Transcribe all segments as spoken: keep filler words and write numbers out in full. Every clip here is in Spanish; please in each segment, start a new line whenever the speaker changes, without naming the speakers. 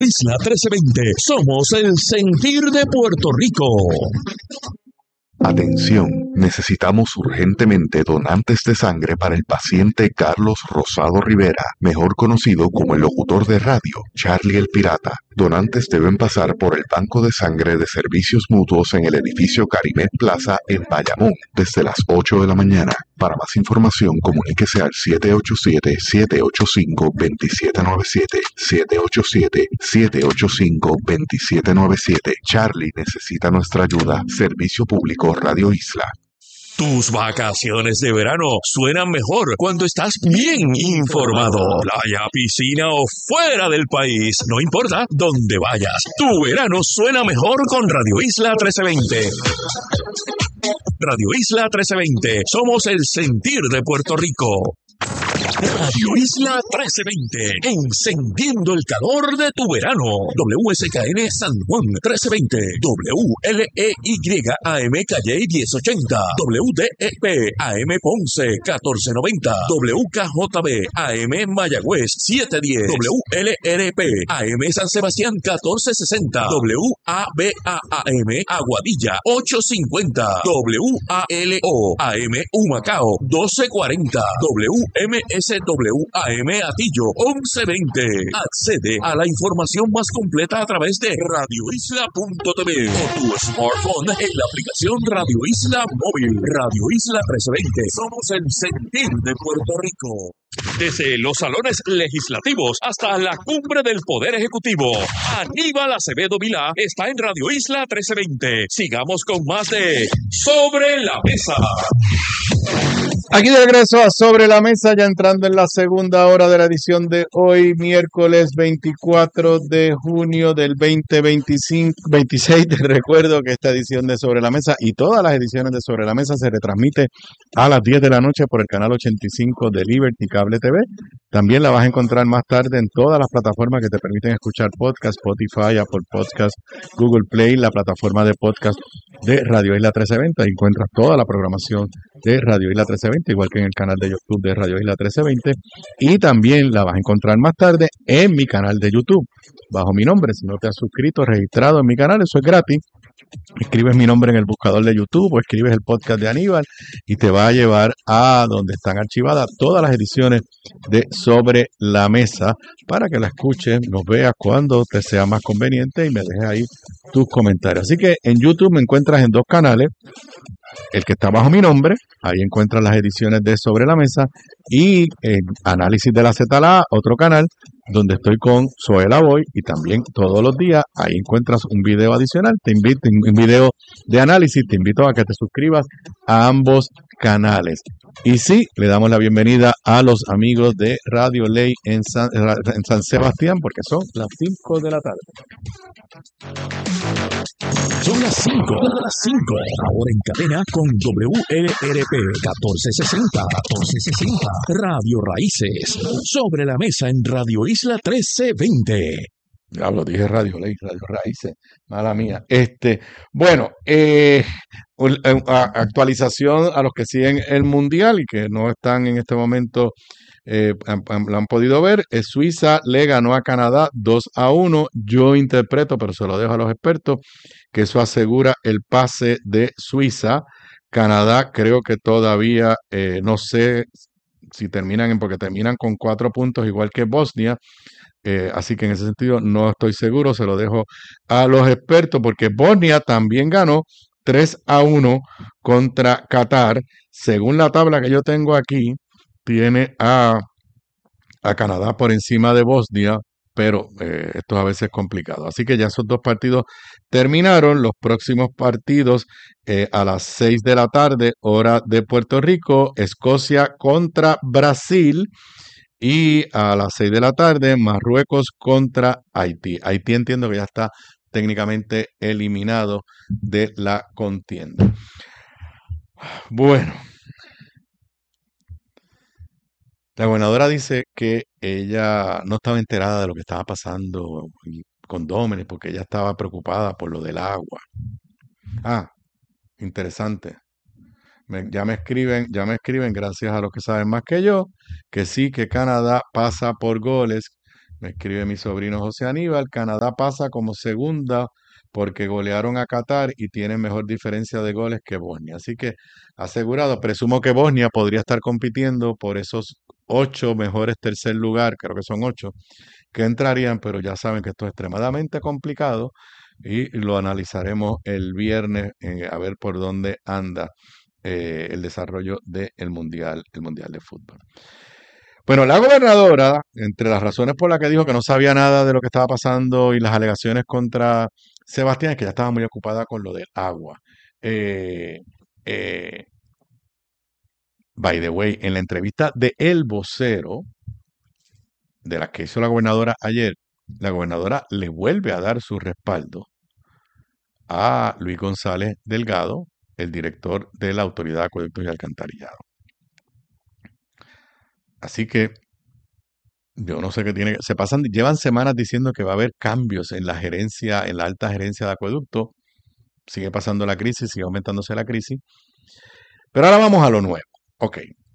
Isla trece veinte. Somos el sentir de Puerto Rico.
Atención, necesitamos urgentemente donantes de sangre para el paciente Carlos Rosado Rivera, mejor conocido como el locutor de radio, Charlie el Pirata. Donantes deben pasar por el Banco de Sangre de Servicios Mutuos en el edificio Carimet Plaza en Bayamón, desde las ocho de la mañana. Para más información, comuníquese al siete ocho siete, siete ocho cinco, dos siete nueve siete, siete ocho siete, siete ocho cinco, dos siete nueve siete. Charlie necesita nuestra ayuda. Servicio Público Radio Isla.
Tus vacaciones de verano suenan mejor cuando estás bien informado. Playa, piscina o fuera del país, no importa dónde vayas. Tu verano suena mejor con Radio Isla trece veinte. Radio Isla trece veinte. Somos el sentir de Puerto Rico. Radio Isla trece veinte, encendiendo el calor de tu verano. W S K N San Juan trece veinte, W L E Y A M Calle diez ochenta, W D E P A M Ponce catorce noventa, W K J B A M Mayagüez siete diez, W L R P A M San Sebastián catorce sesenta, W A B A A M Aguadilla ocho cincuenta, W A L O A M Humacao doce cuarenta, W M S W A M Atillo once veinte. Accede a la información más completa a través de radio isla punto t v o tu smartphone en la aplicación Radio Isla Móvil. Radio Isla trece veinte. Somos el sentir de Puerto Rico. Desde los salones legislativos hasta la cumbre del Poder Ejecutivo, Aníbal Acevedo Vilá está en Radio Isla trece veinte. Sigamos con más de Sobre la Mesa.
Aquí de regreso a Sobre la Mesa, ya entrando en la segunda hora de la edición de hoy, miércoles veinticuatro de junio del veinte veinticinco, veintiséis. Te recuerdo que esta edición de Sobre la Mesa y todas las ediciones de Sobre la Mesa se retransmite a las diez de la noche por el canal ochenta y cinco de Liberty Cable T V. También la vas a encontrar más tarde en todas las plataformas que te permiten escuchar podcast, Spotify, Apple Podcast, Google Play, la plataforma de podcast de Radio Isla trece veinte. Ahí encuentras toda la programación de Radio Isla trece veinte, igual que en el canal de YouTube de Radio Isla trece veinte, y también la vas a encontrar más tarde en mi canal de YouTube, bajo mi nombre. Si no te has suscrito, registrado en mi canal, eso es gratis. Escribes mi nombre en el buscador de YouTube o escribes el podcast de Aníbal y te va a llevar a donde están archivadas todas las ediciones de Sobre la Mesa para que la escuches, nos veas cuando te sea más conveniente y me dejes ahí tus comentarios. Así que en YouTube me encuentras en dos canales. El que está bajo mi nombre, ahí encuentras las ediciones de Sobre la Mesa, y en Análisis de la Z L A, otro canal, donde estoy con Zoela Boy, y también todos los días ahí encuentras un video adicional, te invito, un video de análisis, te invito a que te suscribas a ambos canales. Y sí, le damos la bienvenida a los amigos de Radio Ley en San, en San Sebastián, porque son las cinco de la tarde.
Son las cinco, las cinco, ahora en cadena con W L R P catorce sesenta, catorce sesenta, Radio Raíces, Sobre la Mesa en Radio Isla trece veinte.
Diablo, dije Radio Ley, Radio Raíces, mala mía. Este, bueno, eh, actualización a los que siguen el Mundial y que no están en este momento, eh, han, han, lo han podido ver. eh, Suiza le ganó a Canadá dos a uno. Yo interpreto, pero se lo dejo a los expertos, que eso asegura el pase de Suiza. Canadá creo que todavía, eh, no sé si terminan, en porque terminan con cuatro puntos igual que Bosnia. Eh, así que en ese sentido no estoy seguro, se lo dejo a los expertos, porque Bosnia también ganó tres a uno contra Qatar. Según la tabla que yo tengo aquí, tiene a, a Canadá por encima de Bosnia, pero eh, esto a veces es complicado. Así que ya esos dos partidos terminaron. Los próximos partidos eh, a las seis de la tarde, hora de Puerto Rico, Escocia contra Brasil. Y a las seis de la tarde, Marruecos contra Haití. Haití entiendo que ya está técnicamente eliminado de la contienda. Bueno, la gobernadora dice que ella no estaba enterada de lo que estaba pasando con Dómenes porque ella estaba preocupada por lo del agua. Ah, interesante. Me, ya me escriben, ya me escriben, gracias a los que saben más que yo, que sí, que Canadá pasa por goles, Me escribe mi sobrino José Aníbal, Canadá pasa como segunda porque golearon a Qatar y tienen mejor diferencia de goles que Bosnia. Así que asegurado, presumo que Bosnia podría estar compitiendo por esos ocho mejores tercer lugar, creo que son ocho, que entrarían, pero ya saben que esto es extremadamente complicado y lo analizaremos el viernes eh, a ver por dónde anda eh, el desarrollo del mundial, el mundial de fútbol. Bueno, la gobernadora, entre las razones por las que dijo que no sabía nada de lo que estaba pasando y las alegaciones contra Sebastián, es que ya estaba muy ocupada con lo del agua. Eh, eh, by the way, en la entrevista de El Vocero, de la que hizo la gobernadora ayer, la gobernadora le vuelve a dar su respaldo a Luis González Delgado, el director de la Autoridad de Acueductos y Alcantarillado. Así que yo no sé qué tiene. Se pasan, llevan semanas diciendo que va a haber cambios en la gerencia, en la alta gerencia de acueducto. Sigue pasando la crisis, sigue aumentándose la crisis. Pero ahora vamos a lo nuevo. Ok.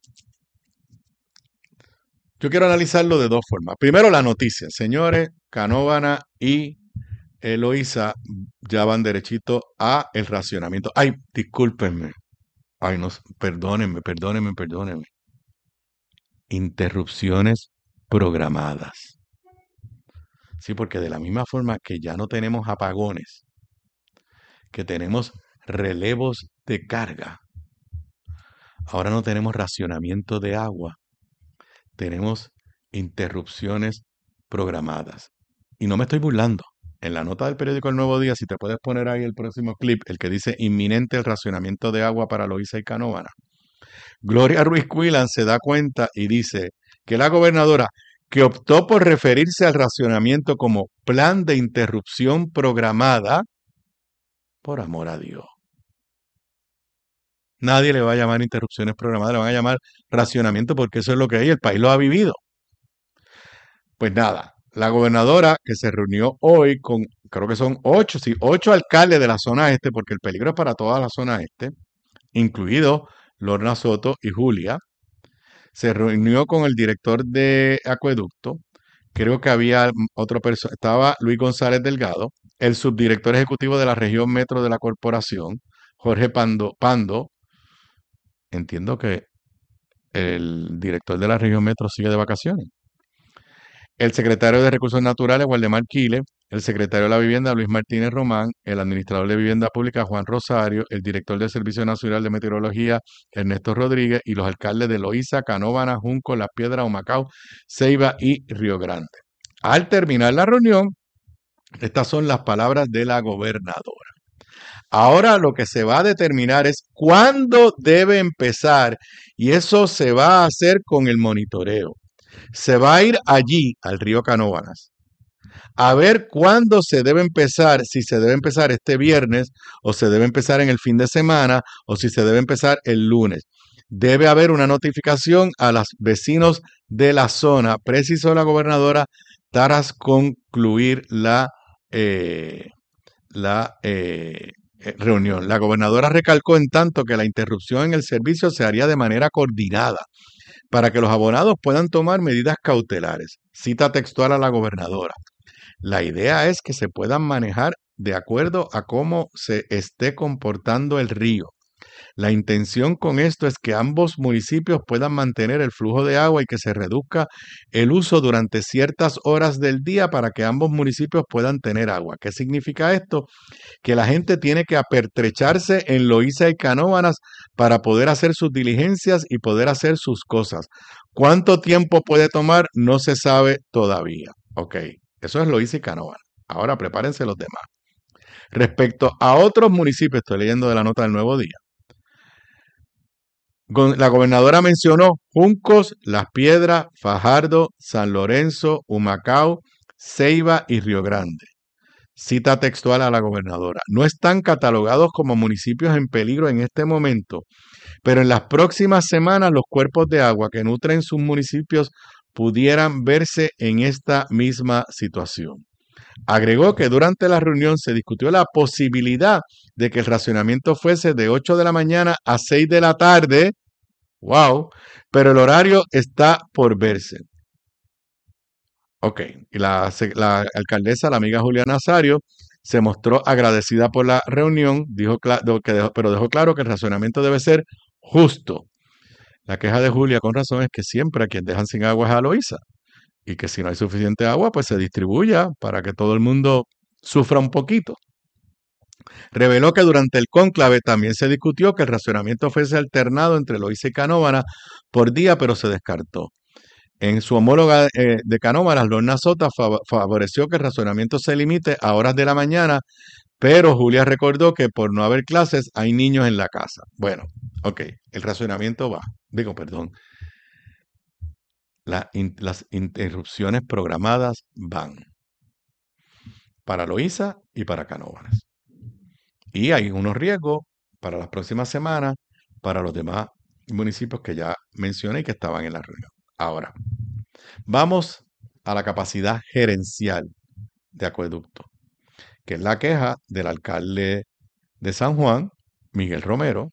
Yo quiero analizarlo de dos formas. Primero, la noticia. Señores, Canóvana y Eloísa ya van derechito a el racionamiento. Ay, discúlpenme. Ay, no, perdónenme, perdónenme, perdónenme. Interrupciones programadas. Sí, porque de la misma forma que ya no tenemos apagones, que tenemos relevos de carga, ahora no tenemos racionamiento de agua, tenemos interrupciones programadas. Y no me estoy burlando. En la nota del periódico El Nuevo Día, si te puedes poner ahí el próximo clip, el que dice inminente el racionamiento de agua para Loíza y Canóvana, Gloria Ruiz Quillan se da cuenta y dice que la gobernadora, que optó por referirse al racionamiento como plan de interrupción programada, por amor a Dios. Nadie le va a llamar interrupciones programadas, le van a llamar racionamiento porque eso es lo que hay, el país lo ha vivido. Pues nada, la gobernadora que se reunió hoy con, creo que son ocho, sí, ocho alcaldes de la zona este, porque el peligro es para toda la zona este, incluido Lorna Soto y Julia, se reunió con el director de acueducto, creo que había otro persona, estaba Luis González Delgado, el subdirector ejecutivo de la región metro de la corporación, Jorge Pando, Pando, entiendo que el director de la región metro sigue de vacaciones, el secretario de Recursos Naturales, Waldemar Quiles, el secretario de la Vivienda, Luis Martínez Román, el administrador de Vivienda Pública, Juan Rosario, el director del Servicio Nacional de Meteorología, Ernesto Rodríguez, y los alcaldes de Loíza, Canóvana, Junco, Las Piedras, Humacao, Ceiba y Río Grande. Al terminar la reunión, estas son las palabras de la gobernadora. Ahora lo que se va a determinar es cuándo debe empezar, y eso se va a hacer con el monitoreo. Se va a ir allí, al río Canóvanas, a ver cuándo se debe empezar, si se debe empezar este viernes, o se debe empezar en el fin de semana, o si se debe empezar el lunes. Debe haber una notificación a los vecinos de la zona, precisó la gobernadora, tras concluir la, eh, la eh, reunión. La gobernadora recalcó en tanto que la interrupción en el servicio se haría de manera coordinada para que los abonados puedan tomar medidas cautelares. Cita textual a la gobernadora. La idea es que se puedan manejar de acuerdo a cómo se esté comportando el río. La intención con esto es que ambos municipios puedan mantener el flujo de agua y que se reduzca el uso durante ciertas horas del día para que ambos municipios puedan tener agua. ¿Qué significa esto? Que la gente tiene que apertrecharse en Loíza y Canóvanas para poder hacer sus diligencias y poder hacer sus cosas. ¿Cuánto tiempo puede tomar? No se sabe todavía. Ok, eso es Loíza y Canóvanas. Ahora prepárense los demás. Respecto a otros municipios, estoy leyendo de la nota del Nuevo Día. La gobernadora mencionó Juncos, Las Piedras, Fajardo, San Lorenzo, Humacao, Ceiba y Río Grande. Cita textual a la gobernadora. No están catalogados como municipios en peligro en este momento, pero en las próximas semanas los cuerpos de agua que nutren sus municipios pudieran verse en esta misma situación. Agregó que durante la reunión se discutió la posibilidad de que el racionamiento fuese de ocho de la mañana a seis de la tarde. ¡Wow! Pero el horario está por verse. Ok, y la, se- la alcaldesa, la amiga Julia Nazario, se mostró agradecida por la reunión, dijo cla- do- que dejó- pero dejó claro que el racionamiento debe ser justo. La queja de Julia, con razón, es que siempre a quien dejan sin agua es a Loíza y que si no hay suficiente agua, pues se distribuya para que todo el mundo sufra un poquito. Reveló que durante el cónclave también se discutió que el racionamiento fuese alternado entre Loíza y Canóvana por día, pero se descartó. En su homóloga eh, de Canóvanas, Lorna Sota fav- favoreció que el racionamiento se limite a horas de la mañana, pero Julia recordó que por no haber clases hay niños en la casa. Bueno, ok, el racionamiento va. Digo, perdón, la in- las interrupciones programadas van para Loíza y para Canóvanas. Y hay unos riesgos para las próximas semanas para los demás municipios que ya mencioné y que estaban en la reunión. Ahora, vamos a la capacidad gerencial de acueducto, que es la queja del alcalde de San Juan, Miguel Romero.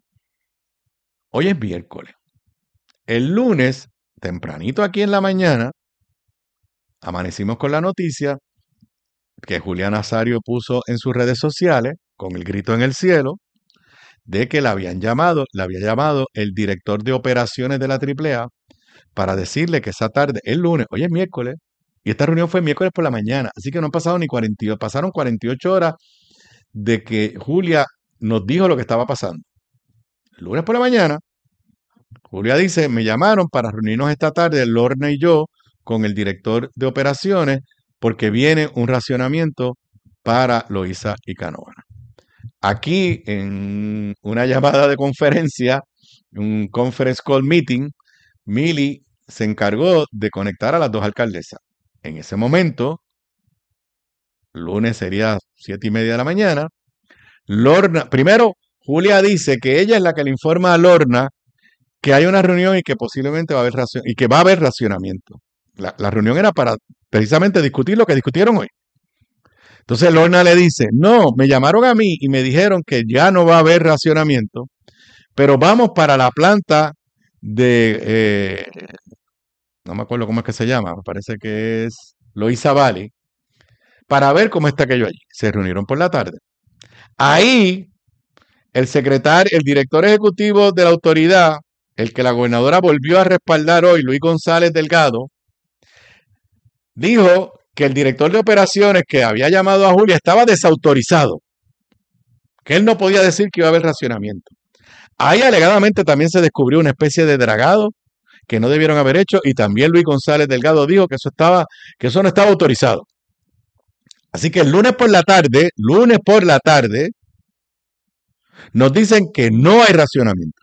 Hoy es miércoles. El lunes, tempranito aquí en la mañana, amanecimos con la noticia que Julián Nazario puso en sus redes sociales, con el grito en el cielo, de que le habían llamado, le había llamado el director de operaciones de la Triple A para decirle que esa tarde, el lunes, hoy es miércoles, y esta reunión fue miércoles por la mañana, así que no han pasado ni cuarenta y ocho, pasaron cuarenta y ocho horas de que Julia nos dijo lo que estaba pasando. El lunes por la mañana, Julia dice, me llamaron para reunirnos esta tarde, Lorna y yo, con el director de operaciones, porque viene un racionamiento para Loíza y Canóvana. Aquí, en una llamada de conferencia, un conference call meeting, Mili se encargó de conectar a las dos alcaldesas. En ese momento, lunes sería siete y media de la mañana, Lorna, primero, Julia dice que ella es la que le informa a Lorna que hay una reunión y que posiblemente va a haber racion, y que va a haber racionamiento. La, la reunión era para precisamente discutir lo que discutieron hoy. Entonces Lorna le dice, no, me llamaron a mí y me dijeron que ya no va a haber racionamiento, pero vamos para la planta de, eh, no me acuerdo cómo es que se llama, me parece que es Loíza Valley, para ver cómo está aquello allí. Se reunieron por la tarde. Ahí el secretario, el director ejecutivo de la autoridad, el que la gobernadora volvió a respaldar hoy, Luis González Delgado, dijo que el director de operaciones que había llamado a Julia estaba desautorizado, que él no podía decir que iba a haber racionamiento. Ahí alegadamente también se descubrió una especie de dragado que no debieron haber hecho y también Luis González Delgado dijo que eso estaba, que eso no estaba autorizado. Así que el lunes por la tarde, lunes por la tarde, nos dicen que no hay racionamiento.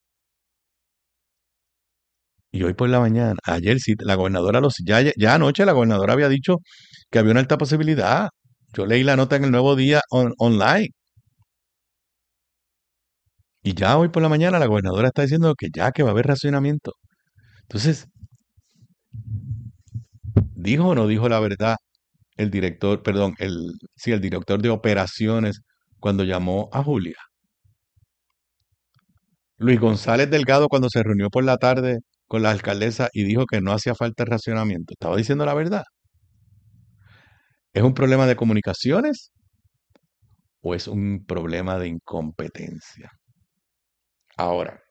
Y hoy por la mañana, ayer sí, la gobernadora, los, ya, ya anoche la gobernadora había dicho que había una alta posibilidad. Yo leí la nota en el Nuevo Día on, online. Y ya hoy por la mañana la gobernadora está diciendo que ya que va a haber racionamiento. Entonces, ¿dijo o no dijo la verdad el director, perdón, el, sí, el director de operaciones cuando llamó a Julia? Luis González Delgado cuando se reunió por la tarde con la alcaldesa y dijo que no hacía falta el racionamiento. ¿Estaba diciendo la verdad? ¿Es un problema de comunicaciones o es un problema de incompetencia? Ahora,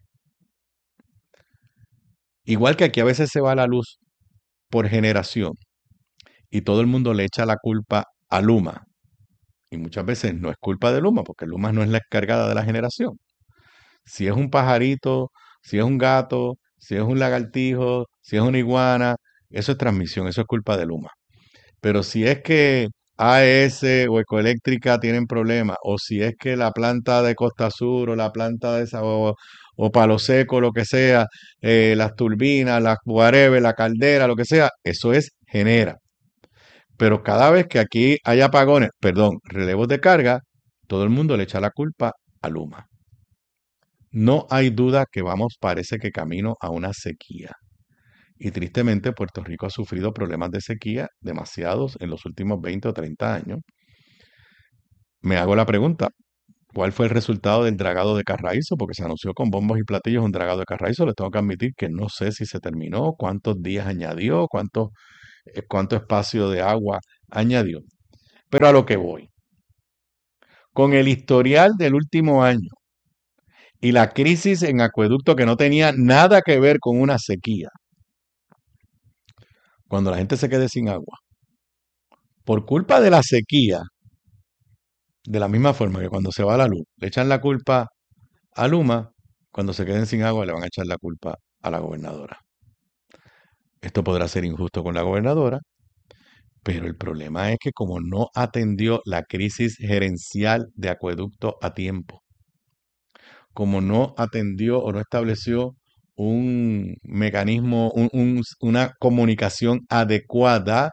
igual que aquí a veces se va la luz por generación y todo el mundo le echa la culpa a Luma, y muchas veces no es culpa de Luma, porque Luma no es la encargada de la generación. Si es un pajarito, si es un gato, si es un lagartijo, si es una iguana, eso es transmisión, eso es culpa de Luma. Pero si es que A E S o Ecoeléctrica tienen problemas, o si es que la planta de Costa Sur o la planta de esa, o, o Palo Seco, lo que sea, eh, las turbinas, las whatever, la caldera, lo que sea, eso es genera. Pero cada vez que aquí hay apagones, perdón, relevos de carga, todo el mundo le echa la culpa a Luma. No hay duda que vamos, parece que camino a una sequía. Y tristemente Puerto Rico ha sufrido problemas de sequía demasiados en los últimos veinte o treinta años. Me hago la pregunta, ¿cuál fue el resultado del dragado de Carraízo? Porque se anunció con bombos y platillos un dragado de Carraízo. Les tengo que admitir que no sé si se terminó, cuántos días añadió, cuántos cuánto espacio de agua añadió. Pero a lo que voy, con el historial del último año y la crisis en acueducto que no tenía nada que ver con una sequía, cuando la gente se quede sin agua, por culpa de la sequía, de la misma forma que cuando se va la luz, le echan la culpa a Luma, cuando se queden sin agua le van a echar la culpa a la gobernadora. Esto podrá ser injusto con la gobernadora, pero el problema es que como no atendió la crisis gerencial de acueducto a tiempo, como no atendió o no estableció un mecanismo, un- un- una comunicación adecuada,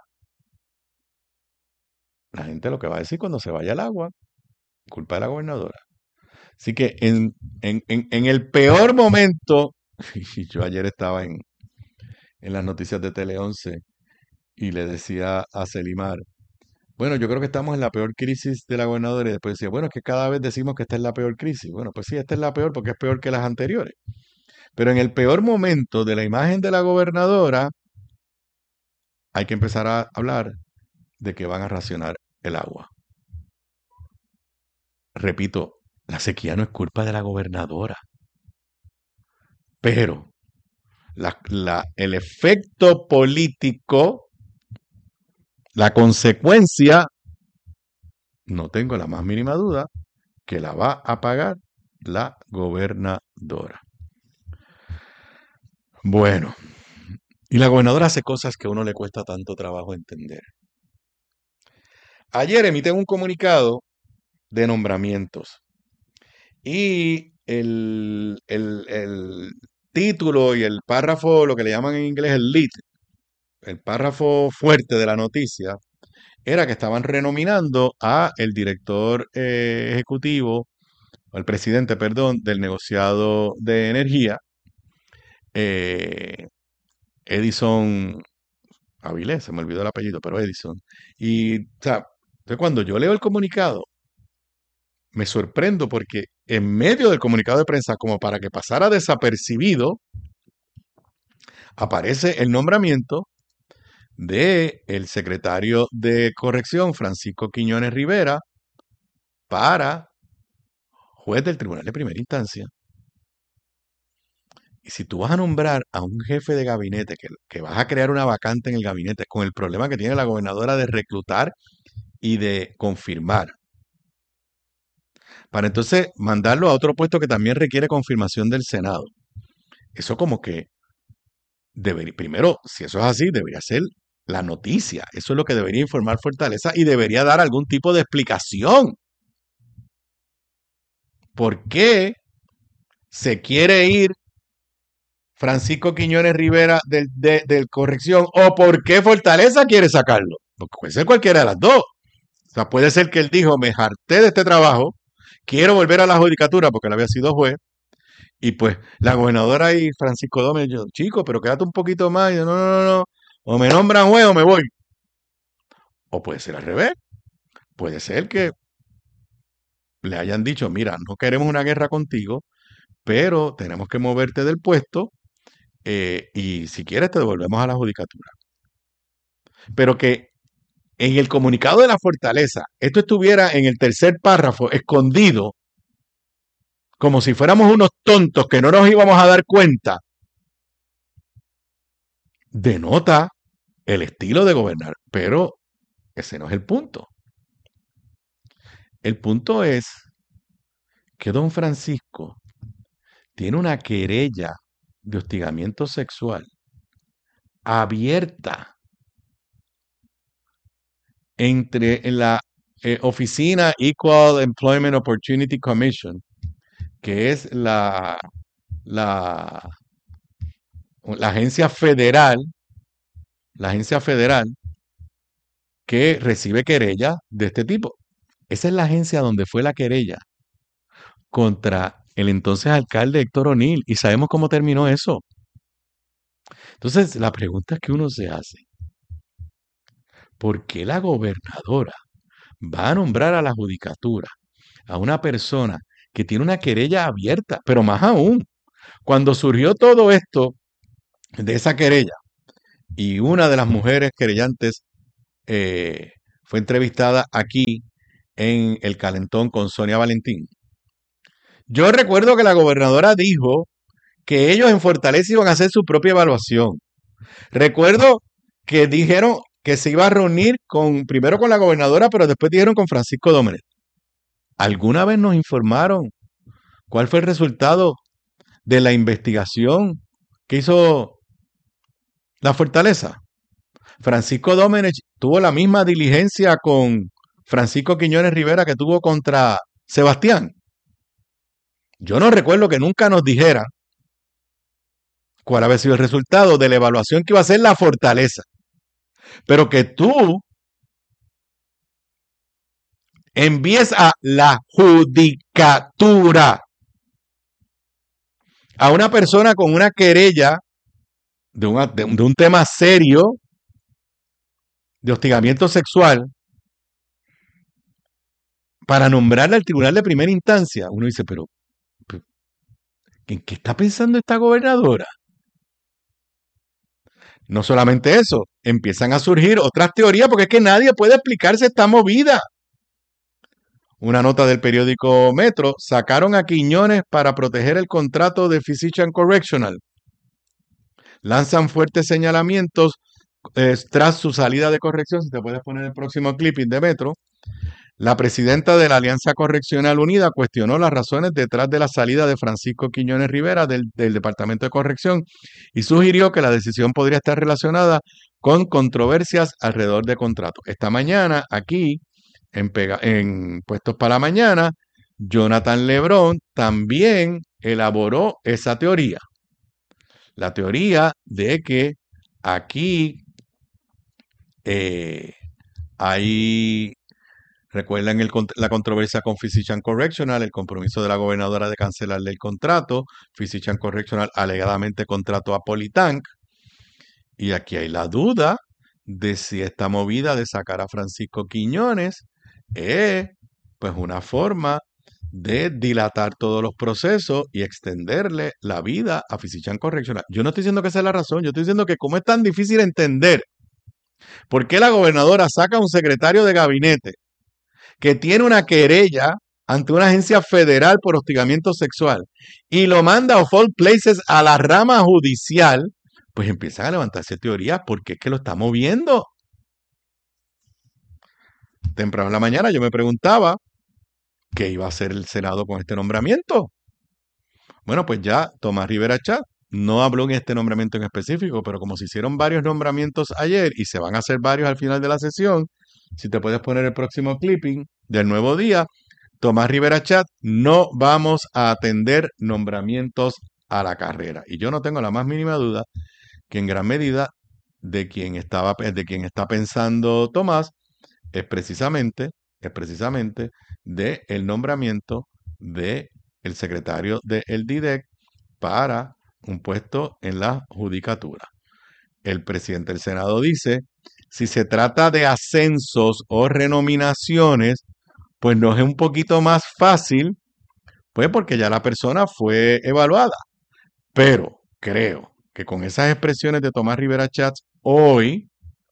la gente lo que va a decir cuando se vaya el agua, culpa de la gobernadora. Así que en, en- en- en el peor momento, y yo ayer estaba en, en las noticias de Tele once y le decía a Celimar, bueno, yo creo que estamos en la peor crisis de la gobernadora y después decía, bueno, es que cada vez decimos que esta es la peor crisis. Bueno, pues sí, esta es la peor porque es peor que las anteriores. Pero en el peor momento de la imagen de la gobernadora, hay que empezar a hablar de que van a racionar el agua. Repito, la sequía no es culpa de la gobernadora, pero la- la- el efecto político, la consecuencia, no tengo la más mínima duda, que la va a pagar la gobernadora. Bueno, y la gobernadora hace cosas que a uno le cuesta tanto trabajo entender. Ayer emiten un comunicado de nombramientos y el, el- el título y el párrafo, lo que le llaman en inglés el lead, el párrafo fuerte de la noticia, era que estaban renominando a el director eh, ejecutivo, o el presidente, perdón, del negociado de energía, eh, Edison Avilés, se me olvidó el apellido, pero Edison. Y, o sea, entonces cuando yo leo el comunicado, me sorprendo porque en medio del comunicado de prensa, como para que pasara desapercibido, aparece el nombramiento de el secretario de Corrección, Francisco Quiñones Rivera, para juez del Tribunal de Primera Instancia. Y si tú vas a nombrar a un jefe de gabinete, que, que vas a crear una vacante en el gabinete, con el problema que tiene la gobernadora de reclutar y de confirmar, para entonces mandarlo a otro puesto que también requiere confirmación del Senado. Eso como que debería, primero, si eso es así, debería ser la noticia. Eso es lo que debería informar Fortaleza y debería dar algún tipo de explicación. ¿Por qué se quiere ir Francisco Quiñones Rivera del, de, del Corrección? ¿O por qué Fortaleza quiere sacarlo? Porque puede ser cualquiera de las dos. O sea, puede ser que él dijo, me harté de este trabajo, quiero volver a la judicatura porque él había sido juez. Y pues la gobernadora y Francisco Dómez, yo, chico, pero quédate un poquito más. Y yo, no, no, no, no. O me nombran juez o me voy. O puede ser al revés. Puede ser que le hayan dicho, mira, no queremos una guerra contigo, pero tenemos que moverte del puesto eh, y si quieres te devolvemos a la judicatura. Pero que en el comunicado de la fortaleza esto estuviera en el tercer párrafo escondido, como si fuéramos unos tontos que no nos íbamos a dar cuenta, denota el estilo de gobernar. Pero ese no es el punto. El punto es que don Francisco tiene una querella de hostigamiento sexual abierta entre la eh, oficina Equal Employment Opportunity Commission, que es la, la, la agencia federal, la agencia federal que recibe querella de este tipo. Esa es la agencia donde fue la querella contra el entonces alcalde Héctor O'Neill. Y sabemos cómo terminó eso. Entonces, la pregunta que uno se hace, ¿por qué la gobernadora va a nombrar a la judicatura a una persona que tiene una querella abierta? Pero más aún, cuando surgió todo esto de esa querella, y una de las mujeres querellantes eh, fue entrevistada aquí en El Calentón con Sonia Valentín. Yo recuerdo que la gobernadora dijo que ellos en Fortaleza iban a hacer su propia evaluación. Recuerdo que dijeron que se iba a reunir con, primero con la gobernadora, pero después dijeron con Francisco Domenech. ¿Alguna vez nos informaron cuál fue el resultado de la investigación que hizo la Fortaleza? Francisco Domenech tuvo la misma diligencia con Francisco Quiñones Rivera que tuvo contra Sebastián. Yo no recuerdo que nunca nos dijera cuál había sido el resultado de la evaluación que iba a hacer la Fortaleza. Pero que tú envíes a la judicatura a una persona con una querella de, una, de, de un tema serio de hostigamiento sexual para nombrarla al tribunal de primera instancia. Uno dice, pero, pero ¿en qué está pensando esta gobernadora? No solamente eso, empiezan a surgir otras teorías porque es que nadie puede explicarse esta movida. Una nota del periódico Metro: sacaron a Quiñones para proteger el contrato de Physician Correctional. Lanzan fuertes señalamientos eh, tras su salida de corrección. Si te puedes poner el próximo clipping de Metro. La presidenta de la Alianza Correccional Unida cuestionó las razones detrás de la salida de Francisco Quiñones Rivera del, del Departamento de Corrección y sugirió que la decisión podría estar relacionada con controversias alrededor de contratos. Esta mañana, aquí, en, pega, en Puestos para la Mañana, Jonathan Lebrón también elaboró esa teoría. La teoría de que aquí eh, hay... Recuerdan el, la controversia con Physician Correctional, el compromiso de la gobernadora de cancelarle el contrato. Physician Correctional alegadamente contrató a Politank. Y aquí hay la duda de si esta movida de sacar a Francisco Quiñones es pues una forma de dilatar todos los procesos y extenderle la vida a Physician Correctional. Yo no estoy diciendo que esa es la razón, yo estoy diciendo que como es tan difícil entender por qué la gobernadora saca a un secretario de gabinete que tiene una querella ante una agencia federal por hostigamiento sexual y lo manda of all places a la rama judicial, pues empiezan a levantarse teorías porque es que lo está moviendo. Temprano en la mañana yo me preguntaba qué iba a hacer el Senado con este nombramiento. Bueno, pues ya Tomás Rivera Chat no habló en este nombramiento en específico, pero como se hicieron varios nombramientos ayer y se van a hacer varios al final de la sesión, si te puedes poner el próximo clipping del Nuevo Día, Tomás Rivera Chat: no vamos a atender nombramientos a la carrera. Y yo no tengo la más mínima duda que en gran medida de quien estaba, de quien está pensando Tomás es precisamente, es precisamente de el nombramiento de el secretario del D I D E C para un puesto en la judicatura. El presidente del Senado dice: si se trata de ascensos o renominaciones, pues nos es un poquito más fácil, pues porque ya la persona fue evaluada. Pero creo que con esas expresiones de Tomás Rivera Chats hoy,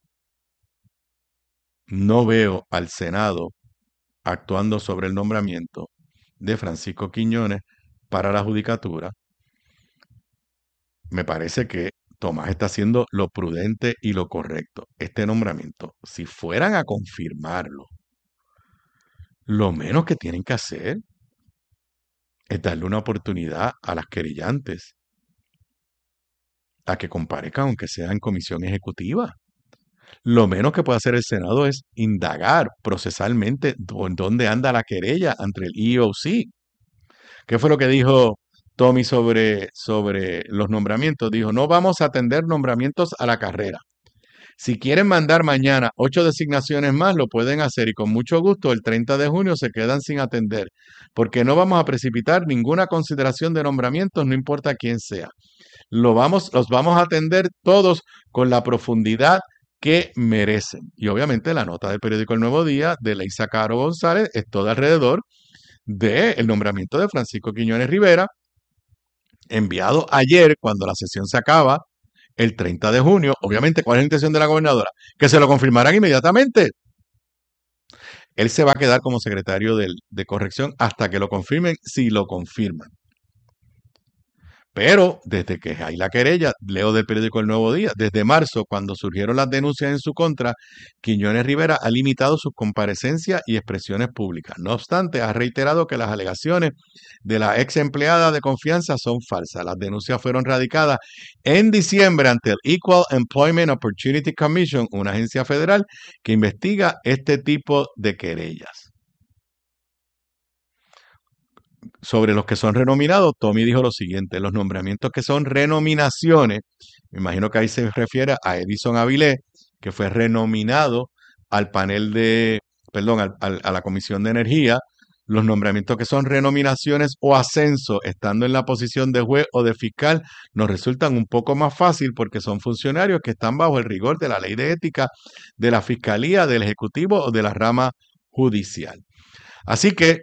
no veo al Senado actuando sobre el nombramiento de Francisco Quiñones para la judicatura. Me parece que Tomás está haciendo lo prudente y lo correcto. Este nombramiento, si fueran a confirmarlo, lo menos que tienen que hacer es darle una oportunidad a las querellantes a que comparezcan, aunque sea en comisión ejecutiva. Lo menos que puede hacer el Senado es indagar procesalmente dónde anda la querella ante el E E O C. ¿Qué fue lo que dijo Tommy sobre, sobre los nombramientos? Dijo: no vamos a atender nombramientos a la carrera. Si quieren mandar mañana ocho designaciones más, lo pueden hacer y con mucho gusto el treinta de junio se quedan sin atender, porque no vamos a precipitar ninguna consideración de nombramientos, no importa quién sea. Lo vamos, los vamos a atender todos con la profundidad que merecen. Y obviamente la nota del periódico El Nuevo Día de Leisa Caro González es toda alrededor del nombramiento de Francisco Quiñones Rivera, enviado ayer cuando la sesión se acaba el treinta de junio. Obviamente, ¿cuál es la intención de la gobernadora? Que se lo confirmaran inmediatamente. Él se va a quedar como secretario de, de corrección hasta que lo confirmen, si lo confirman. Pero desde que hay la querella, leo del periódico El Nuevo Día, desde marzo, cuando surgieron las denuncias en su contra, Quiñones Rivera ha limitado sus comparecencias y expresiones públicas. No obstante, ha reiterado que las alegaciones de la ex empleada de confianza son falsas. Las denuncias fueron radicadas en diciembre ante el Equal Employment Opportunity Commission, una agencia federal que investiga este tipo de querellas. Sobre los que son renominados, Tommy dijo lo siguiente: los nombramientos que son renominaciones, me imagino que ahí se refiere a Edison Avilés, que fue renominado al panel de, perdón, al, al, a la Comisión de Energía. Los nombramientos que son renominaciones o ascenso, estando en la posición de juez o de fiscal, nos resultan un poco más fácil porque son funcionarios que están bajo el rigor de la ley de ética de la Fiscalía, del Ejecutivo o de la rama judicial. Así que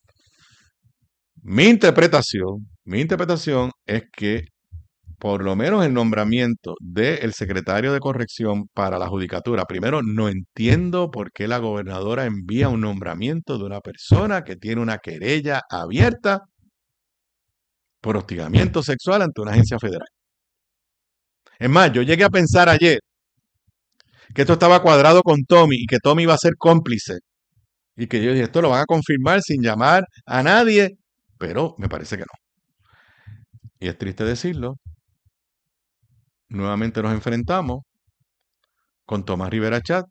Mi interpretación, mi interpretación es que por lo menos el nombramiento del secretario de corrección para la judicatura, primero, no entiendo por qué la gobernadora envía un nombramiento de una persona que tiene una querella abierta por hostigamiento sexual ante una agencia federal. Es más, yo llegué a pensar ayer que esto estaba cuadrado con Tommy y que Tommy iba a ser cómplice. Y que yo dije, esto lo van a confirmar sin llamar a nadie. Pero me parece que no. Y es triste decirlo. Nuevamente nos enfrentamos con Tomás Rivera Chat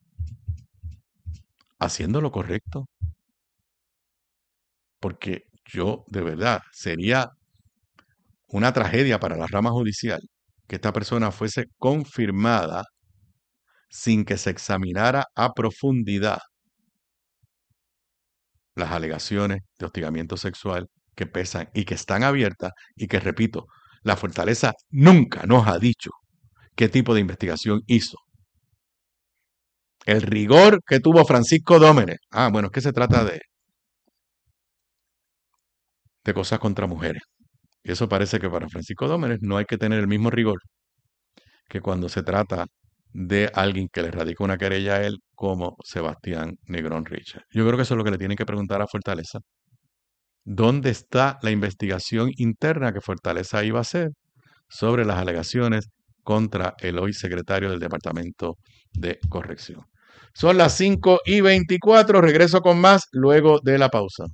haciendo lo correcto. Porque yo, de verdad, sería una tragedia para la rama judicial que esta persona fuese confirmada sin que se examinara a profundidad las alegaciones de hostigamiento sexual que pesan y que están abiertas y que, repito, la Fortaleza nunca nos ha dicho qué tipo de investigación hizo. El rigor que tuvo Francisco Dómenes. Ah, bueno, es que se trata de, de cosas contra mujeres. Y eso parece que para Francisco Dómenes no hay que tener el mismo rigor que cuando se trata de alguien que le radica una querella a él como Sebastián Negrón Richard. Yo creo que eso es lo que le tienen que preguntar a Fortaleza. ¿Dónde está la investigación interna que Fortaleza iba a hacer sobre las alegaciones contra el hoy secretario del Departamento de Corrección? Son las cinco y veinticuatro. Regreso con más luego de la pausa.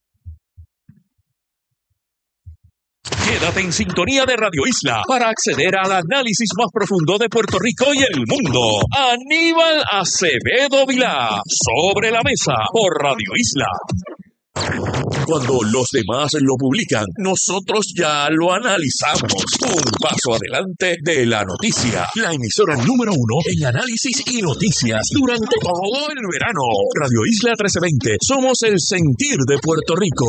Quédate en sintonía de Radio Isla para acceder al análisis más profundo de Puerto Rico y el mundo. Aníbal Acevedo Vilá, Sobre la Mesa, por Radio Isla. Cuando los demás lo publican, nosotros ya lo analizamos. Un paso adelante de la noticia. La emisora número uno en análisis y noticias durante todo el verano. Radio Isla trece veinte. Somos el sentir de Puerto Rico.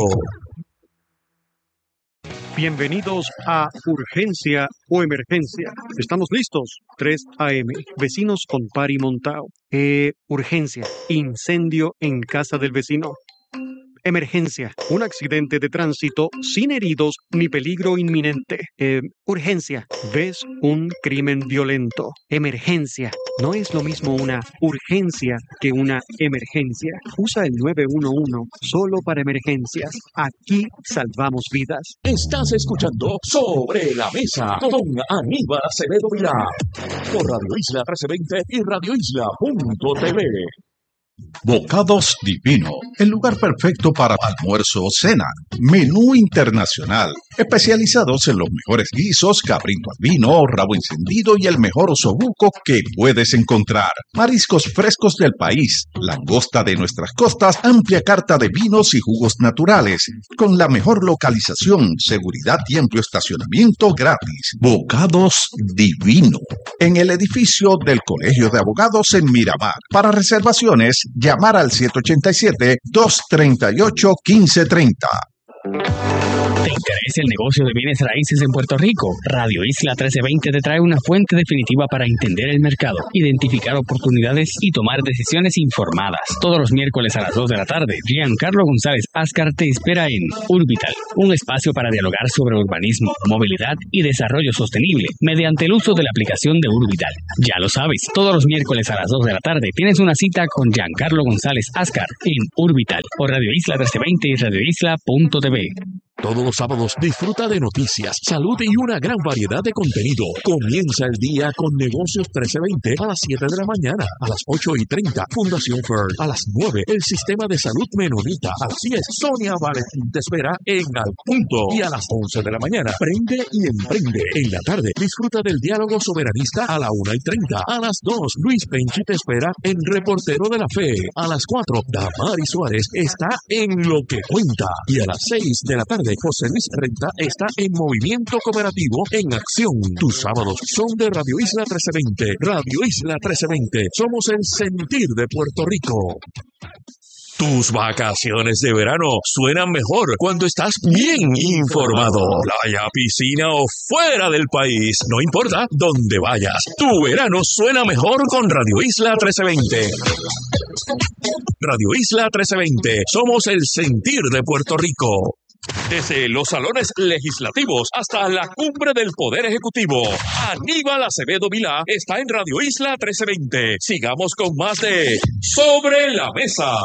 Bienvenidos a Urgencia o Emergencia. Estamos listos. tres a eme. Vecinos con pari montao. Eh, urgencia. Incendio en casa del vecino. Emergencia. Un accidente de tránsito sin heridos ni peligro inminente. Eh, urgencia. ¿Ves un crimen violento? Emergencia. No es lo mismo una urgencia que una emergencia. Usa el nueve uno uno solo para emergencias. Aquí salvamos vidas.
Estás escuchando Sobre la Mesa con Aníbal Acevedo Vilá por Radio Isla trece veinte y radio isla punto t v.
Bocados Divino, el lugar perfecto para almuerzo o cena. Menú internacional, especializados en los mejores guisos, cabrito al vino, rabo encendido y el mejor osobuco que puedes encontrar. Mariscos frescos del país, langosta de nuestras costas, amplia carta de vinos y jugos naturales, con la mejor localización, seguridad y amplio estacionamiento gratis. Bocados Divino, en el edificio del Colegio de Abogados en Miramar. Para reservaciones, llamar al siete ocho siete, dos tres ocho, uno cinco tres cero.
Te
interesa el negocio de bienes raíces en Puerto Rico? Radio Isla trece veinte te trae una fuente definitiva para entender el mercado, identificar oportunidades y tomar decisiones informadas. Todos los miércoles a las dos de la tarde, Giancarlo González Ascar te espera en Urbital, un espacio para dialogar sobre urbanismo, movilidad y desarrollo sostenible mediante el uso de la aplicación de Urbital. Ya lo sabes, todos los miércoles a las dos de la tarde tienes una cita con Giancarlo González Ascar en Urbital por Radio Isla trece veinte y radio isla punto t v.
Todos los sábados disfruta de noticias, salud y una gran variedad de contenido. Comienza el día con Negocios trece veinte a las siete de la mañana, a las ocho y treinta, Fundación Fern, a las nueve, el Sistema de Salud Menonita, a las diez, Sonia Valentín te espera en Al Punto, y a las once de la mañana, Prende y Emprende. En la tarde, disfruta del diálogo soberanista a la una y treinta, a las dos, Luis Penchi te espera en Reportero de la Fe, a las cuatro, Damari Suárez está en Lo que Cuenta, y a las seis de la tarde, José Luis Renta está en Movimiento Cooperativo en Acción. Tus sábados son de Radio Isla trece veinte. Radio Isla trece veinte. Somos el sentir de Puerto Rico. Tus vacaciones de verano suenan mejor cuando estás bien informado. Playa, piscina o fuera del país, no importa dónde vayas. Tu verano suena mejor con Radio Isla trece veinte. Radio Isla trece veinte. Somos el sentir de Puerto Rico. Desde los salones legislativos hasta la cumbre del Poder Ejecutivo, Aníbal Acevedo Vilá está en Radio Isla trece veinte. Sigamos con más de Sobre la Mesa.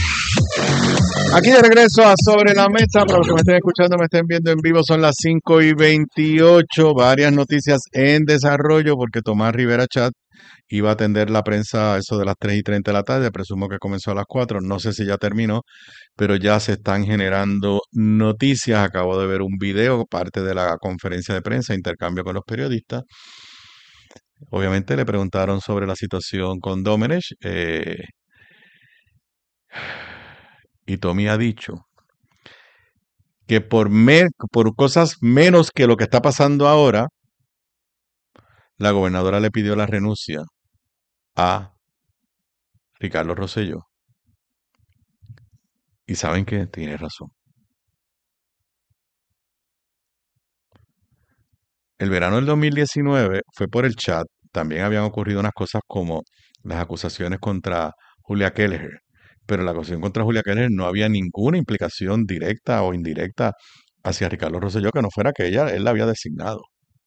Aquí de regreso a Sobre la Mesa. Para los que me estén escuchando, me estén viendo en vivo, son las cinco y veintiocho. Varias noticias en desarrollo porque Tomás Rivera Chat iba a atender la prensa a eso de las tres y treinta de la tarde. Presumo que comenzó a las cuatro. No sé si ya terminó, pero ya se están generando noticias. Acabo de ver un video, parte de la conferencia de prensa, intercambio con los periodistas. Obviamente le preguntaron sobre la situación con Domenech. Eh, y Tommy ha dicho que por, me, por cosas menos que lo que está pasando ahora, la gobernadora le pidió la renuncia a Ricardo Rosselló. Y saben que tiene razón. El verano del dos mil diecinueve fue por el chat. También habían ocurrido unas cosas como las acusaciones contra Julia Kelleher. Pero la acusación contra Julia Kelleher no había ninguna implicación directa o indirecta hacia Ricardo Rosselló que no fuera que ella, él la había designado.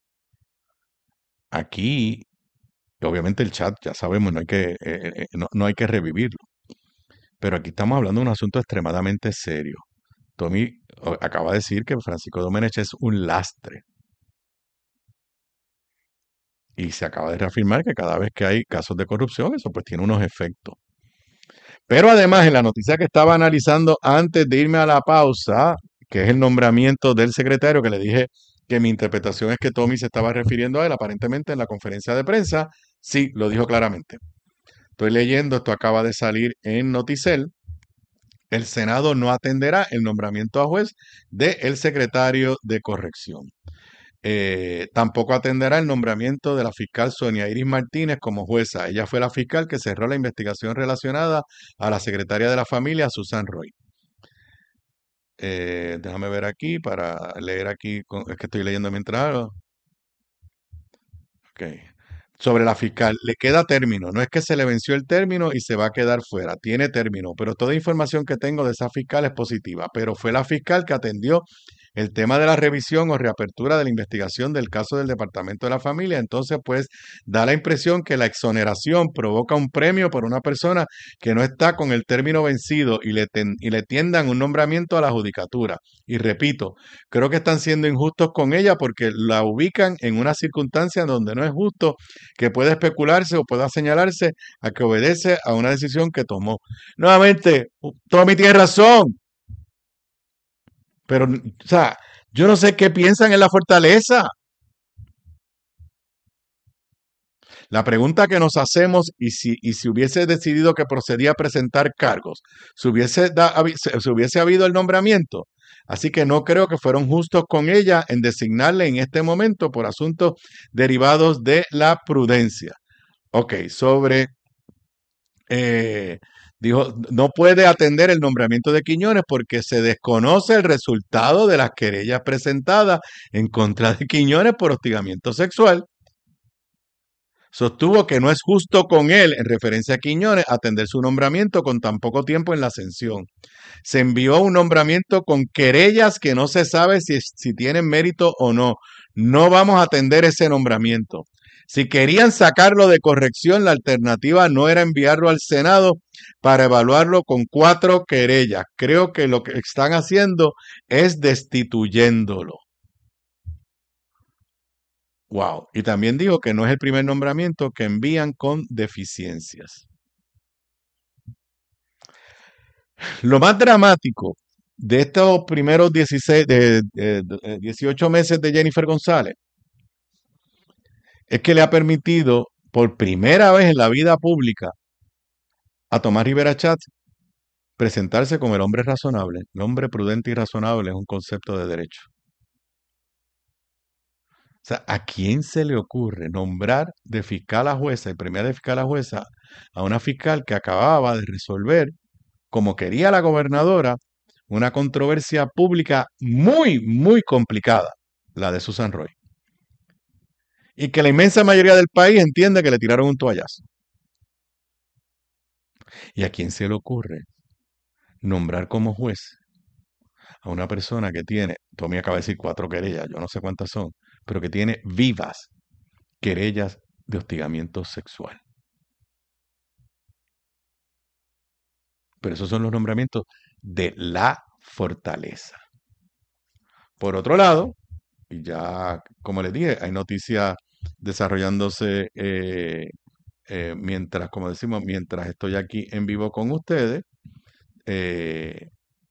Aquí, obviamente el chat, ya sabemos, no hay que, eh, eh, no, no hay que revivirlo. Pero aquí estamos hablando de un asunto extremadamente serio. Tommy o, acaba de decir que Francisco Domenech es un lastre. Y se acaba de reafirmar que cada vez que hay casos de corrupción, eso pues tiene unos efectos. Pero además, en la noticia que estaba analizando antes de irme a la pausa, que es el nombramiento del secretario, que le dije que mi interpretación es que Tommy se estaba refiriendo a él, aparentemente en la conferencia de prensa, sí, lo dijo claramente. Estoy leyendo, esto acaba de salir en Noticel. El Senado no atenderá el nombramiento a juez del secretario de Corrección. Eh, tampoco atenderá el nombramiento de la fiscal Sonia Iris Martínez como jueza. Ella fue la fiscal que cerró la investigación relacionada a la secretaria de la familia, Susan Roy. Eh, déjame ver aquí para leer aquí, es que estoy leyendo mientras. Ok. Sobre la fiscal, le queda término, no es que se le venció el término y se va a quedar fuera, tiene término, pero toda información que tengo de esa fiscal es positiva, pero fue la fiscal que atendió el tema de la revisión o reapertura de la investigación del caso del Departamento de la Familia. Entonces, pues, da la impresión que la exoneración provoca un premio por una persona que no está con el término vencido y le, ten, y le tiendan un nombramiento a la judicatura. Y repito, creo que están siendo injustos con ella porque la ubican en una circunstancia donde no es justo que pueda especularse o pueda señalarse a que obedece a una decisión que tomó. Nuevamente, Tommy tiene razón. Pero, o sea, yo no sé qué piensan en la fortaleza. La pregunta que nos hacemos, y si, y si hubiese decidido que procedía a presentar cargos, si hubiese, da, si hubiese habido el nombramiento. Así que no creo que fueron justos con ella en designarle en este momento por asuntos derivados de la prudencia. Ok, sobre eh, dijo, no puede atender el nombramiento de Quiñones porque se desconoce el resultado de las querellas presentadas en contra de Quiñones por hostigamiento sexual. Sostuvo que no es justo con él, en referencia a Quiñones, atender su nombramiento con tan poco tiempo en la ascensión. Se envió un nombramiento con querellas que no se sabe si, si tienen mérito o no. No vamos a atender ese nombramiento. Si querían sacarlo de corrección, la alternativa no era enviarlo al Senado para evaluarlo con cuatro querellas. Creo que lo que están haciendo es destituyéndolo. Wow. Y también dijo que no es el primer nombramiento que envían con deficiencias. Lo más dramático de estos primeros dieciséis, de, de, de dieciocho meses de Jennifer González es que le ha permitido por primera vez en la vida pública a Tomás Rivera Chatz presentarse como el hombre razonable. El hombre prudente y razonable es un concepto de derecho. O sea, ¿a quién se le ocurre nombrar de fiscal a jueza y premiar de fiscal a jueza a una fiscal que acababa de resolver, como quería la gobernadora, una controversia pública muy, muy complicada, la de Susan Roy? Y que la inmensa mayoría del país entiende que le tiraron un toallazo. ¿Y a quién se le ocurre nombrar como juez a una persona que tiene, Tommy acaba de decir cuatro querellas, yo no sé cuántas son, pero que tiene vivas querellas de hostigamiento sexual? Pero esos son los nombramientos de la fortaleza. Por otro lado, y ya como les dije, hay noticias desarrollándose eh, eh, mientras, como decimos, mientras estoy aquí en vivo con ustedes. Eh,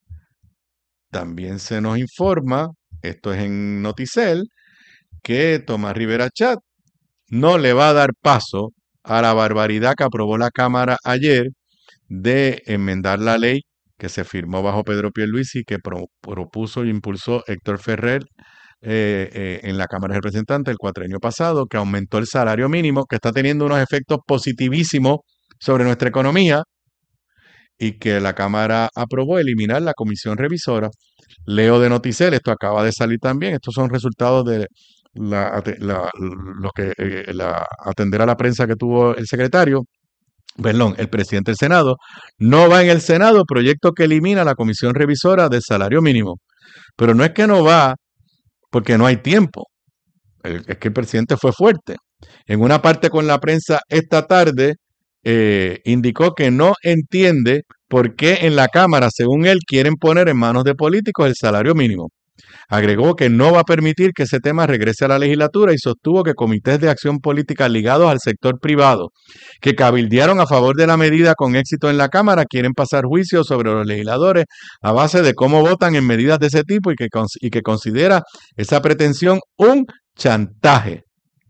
también se nos informa, esto es en Noticel, que Tomás Rivera Chatz no le va a dar paso a la barbaridad que aprobó la Cámara ayer de enmendar la ley que se firmó bajo Pedro Pierluisi, que pro, propuso e impulsó Héctor Ferrer eh, eh, en la Cámara de Representantes el cuatrienio pasado, que aumentó el salario mínimo, que está teniendo unos efectos positivísimos sobre nuestra economía, y que la Cámara aprobó eliminar la comisión revisora. Leo de Noticel, esto acaba de salir también, estos son resultados de la, la, lo que, eh, la, atender a la prensa que tuvo el secretario, perdón, el presidente del Senado. No va en el Senado proyecto que elimina la comisión revisora del salario mínimo. Pero no es que no va porque no hay tiempo, es que el presidente fue fuerte. En una parte con la prensa esta tarde, eh, indicó que no entiende por qué en la Cámara, según él, quieren poner en manos de políticos el salario mínimo. Agregó que no va a permitir que ese tema regrese a la legislatura y sostuvo que comités de acción política ligados al sector privado, que cabildearon a favor de la medida con éxito en la Cámara, quieren pasar juicio sobre los legisladores a base de cómo votan en medidas de ese tipo y que, y que considera esa pretensión un chantaje.